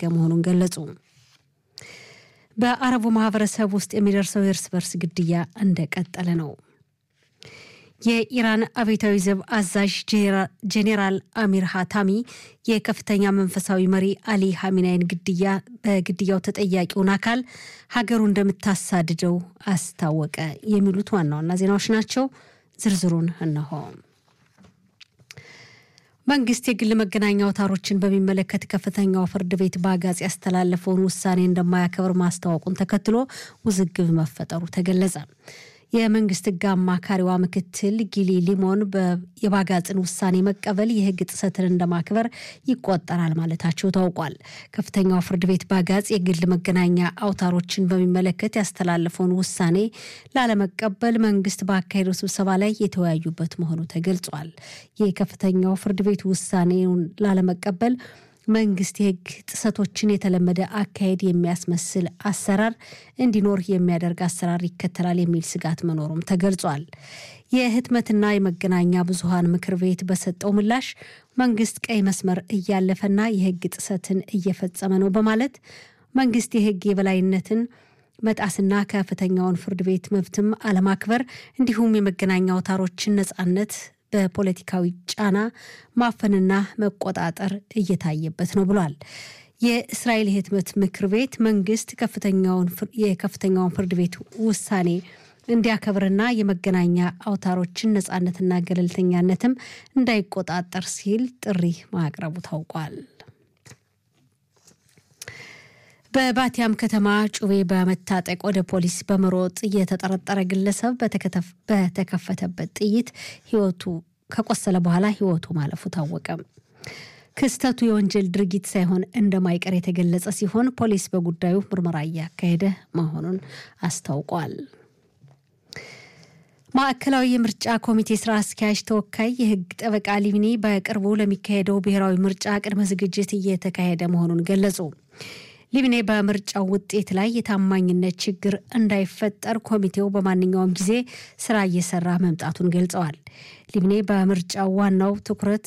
መሆኑን ገለጹ። በአረቡ ማህበረሰብ ውስጥ የሚደርሰው የእርስ በርስ ግድያ እንደቀጠለ ነው። የኢራን አብዮታዊ ዘብ አዛዥ ጄኔራል አሚር ሃታሚ የከፍተኛ መንፈሳዊ መሪ አሊ ሐሚናይን በግድያው ተጠያቂውን አካል ሀገሩ እንደምታሳድደው አስታወቀ። የሚሉት ዋና ዋና ዜናዎች ናቸው። ዝርዝሩን እነሆ። መንግስት የግል መገናኛ አውታሮችን በሚመለከት ከፍተኛው ፍርድ ቤት በአጋጽ ያስተላለፈውን ውሳኔ እንደማያከብር ማስታወቁን ተከትሎ ውዝግብ መፈጠሩ ተገለጸ። የመንግስት ሕግ አማካሪዋ ምክትል ጊሊ ሊሞን የባጋጽን ውሳኔ መቀበል የህግ ጥሰትን እንደማክበር ይቆጠራል ማለታቸው ታውቋል። ከፍተኛው ፍርድ ቤት ባጋጽ የግል መገናኛ አውታሮችን በሚመለከት ያስተላለፈውን ውሳኔ ላለመቀበል መንግስት ባካሄደው ስብሰባ ላይ የተወያዩበት መሆኑ ተገልጿል። የከፍተኛው ፍርድ ቤት ውሳኔውን ላለመቀበል መንግስት የህግ ጥሰቶችን የተለመደ አካሄድ የሚያስመስል አሰራር እንዲኖር የሚያደርግ አሰራር ይከተላል የሚል ስጋት መኖሩም ተገልጿል። የህትመትና የመገናኛ ብዙሃን ምክር ቤት በሰጠው ምላሽ መንግስት ቀይ መስመር እያለፈና የህግ ጥሰትን እየፈጸመ ነው በማለት መንግስት የህግ የበላይነትን መጣስና ከፍተኛውን ፍርድ ቤት መብትም አለማክበር እንዲሁም የመገናኛ አውታሮችን ነጻነት በፖለቲካዊ ጫና ማፈንና መቆጣጠር እየታየበት ነው ብሏል። የእስራኤል የህትመት ምክር ቤት መንግስት የከፍተኛውን ፍርድ ቤት ውሳኔ እንዲያከብርና የመገናኛ አውታሮችን ነጻነትና ገለልተኛነትም እንዳይቆጣጠር ሲል ጥሪ ማቅረቡ ታውቋል። በባቲያም ከተማ ጩቤ በመታጠቅ ወደ ፖሊስ በመሮጥ የተጠረጠረ ግለሰብ በተከፈተበት ጥይት ከቆሰለ በኋላ ህይወቱ ማለፉ ታወቀ። ክስተቱ የወንጀል ድርጊት ሳይሆን እንደማይቀር የተገለጸ ሲሆን ፖሊስ በጉዳዩ ምርመራ እያካሄደ መሆኑን አስታውቋል። ማዕከላዊ የምርጫ ኮሚቴ ስራ አስኪያጅ ተወካይ የህግ ጠበቃ ሊብኒ በቅርቡ ለሚካሄደው ብሔራዊ ምርጫ ቅድመ ዝግጅት እየተካሄደ መሆኑን ገለጹ። ሊብኔ በምርጫው ውጤት ላይ የታማኝነት ችግር እንዳይፈጠር ኮሚቴው በማንኛውም ጊዜ ስራ እየሰራ መምጣቱን ገልጸዋል። ሊብኔ በምርጫው ዋናው ትኩረት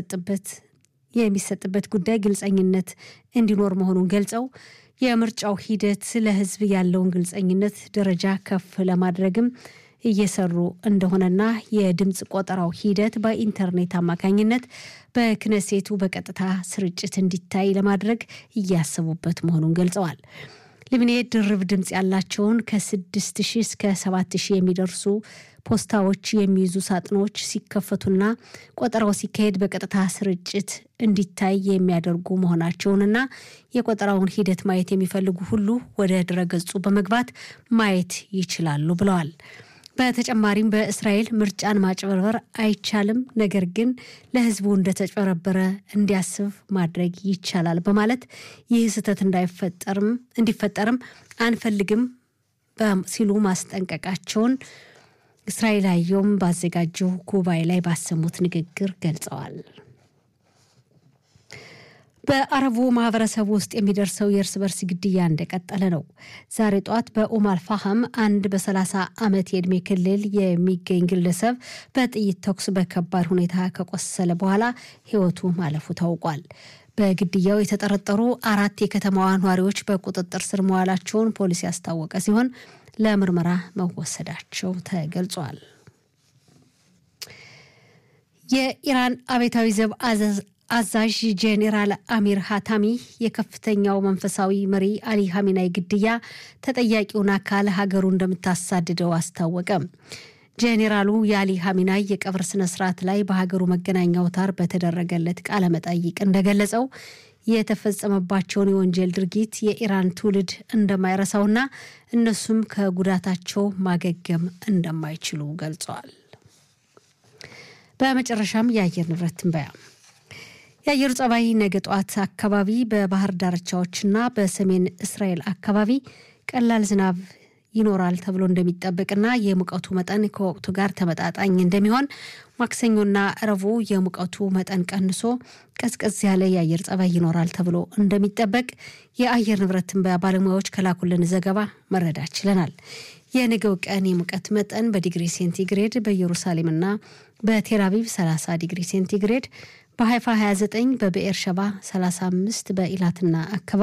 የሚሰጥበት ጉዳይ ግልጸኝነት እንዲኖር መሆኑን ገልጸው የምርጫው ሂደት ለህዝብ ያለውን ግልጸኝነት ደረጃ ከፍ ለማድረግም እየሰሩ እንደሆነና የድምጽ ቆጠራው ሂደት በኢንተርኔት አማካኝነት በክነሴቱ በቀጥታ ስርጭት እንዲታይ ለማድረግ እያሰቡበት መሆኑን ገልጸዋል። ሊብኔ ድርብ ድምጽ ያላቸውን ከ6000 እስከ 7000 የሚደርሱ ፖስታዎች የሚይዙ ሳጥኖች ሲከፈቱና ቆጠራው ሲካሄድ በቀጥታ ስርጭት እንዲታይ የሚያደርጉ መሆናቸውንና የቆጠራውን ሂደት ማየት የሚፈልጉ ሁሉ ወደ ድረገጹ በመግባት ማየት ይችላሉ ብለዋል። በተጨማሪም በእስራኤል ምርጫን ማጭበርበር አይቻልም፣ ነገር ግን ለህዝቡ እንደተጨበረበረ እንዲያስብ ማድረግ ይቻላል በማለት ይህ ስህተት እንዲፈጠርም አንፈልግም ሲሉ ማስጠንቀቃቸውን እስራኤል አየም ባዘጋጀው ጉባኤ ላይ ባሰሙት ንግግር ገልጸዋል። በአረቡ ማህበረሰብ ውስጥ የሚደርሰው የእርስ በርስ ግድያ እንደቀጠለ ነው። ዛሬ ጧት በኡማል ፋህም አንድ በ30 ዓመት የዕድሜ ክልል የሚገኝ ግለሰብ በጥይት ተኩስ በከባድ ሁኔታ ከቆሰለ በኋላ ህይወቱ ማለፉ ታውቋል። በግድያው የተጠረጠሩ 4 የከተማዋ ነዋሪዎች በቁጥጥር ስር መዋላቸውን ፖሊስ ያስታወቀ ሲሆን ለምርመራ መወሰዳቸው ተገልጿል። የኢራን አብዮታዊ ዘብ አዛዥ ጄኔራል አሚር ሃታሚ የከፍተኛው መንፈሳዊ መሪ አሊ ሐሚናይ ግድያ ተጠያቂውን አካል ሀገሩ እንደምታሳድደው አስታወቀ። ጄኔራሉ የአሊ ሐሚናይ የቀብር ስነ ስርዓት ላይ በሀገሩ መገናኛ አውታር በተደረገለት ቃለ መጠይቅ እንደገለጸው የተፈጸመባቸውን የወንጀል ድርጊት የኢራን ትውልድ እንደማይረሳውና እነሱም ከጉዳታቸው ማገገም እንደማይችሉ ገልጸዋል። በመጨረሻም የአየር ንብረት ትንበያ። የአየር ጸባይ ነገ ጧት አካባቢ በባህር ዳርቻዎችና በሰሜን እስራኤል አካባቢ ቀላል ዝናብ ይኖራል ተብሎ እንደሚጠበቅና የሙቀቱ መጠን ከወቅቱ ጋር ተመጣጣኝ እንደሚሆን፣ ማክሰኞና ረቡዕ የሙቀቱ መጠን ቀንሶ ቀዝቀዝ ያለ የአየር ጸባይ ይኖራል ተብሎ እንደሚጠበቅ የአየር ንብረት ትንበያ ባለሙያዎች ከላኩልን ዘገባ መረዳት ችለናል። የነገው ቀን የሙቀት መጠን በዲግሪ ሴንቲግሬድ በኢየሩሳሌምና በቴል አቪቭ 30 ዲግሪ ሴንቲግሬድ፣ በሃይፋ 29፣ በብኤር ሸባ 35፣ በኢላትና አካባቢ